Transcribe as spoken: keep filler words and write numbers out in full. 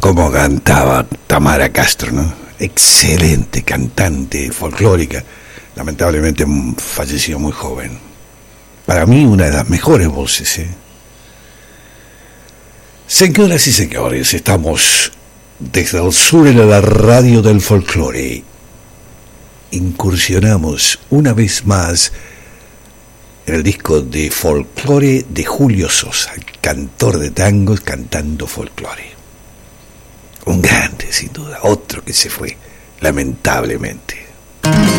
Cómo cantaba Tamara Castro, ¿no? Excelente cantante folclórica. Lamentablemente falleció muy joven. Para mí una de las mejores voces, ¿eh? Señoras y señores, estamos desde el sur de la radio del folclore. Incursionamos una vez más en el disco de folclore de Julio Sosa, cantor de tangos cantando folclore. Un grande, sin duda, otro que se fue, lamentablemente.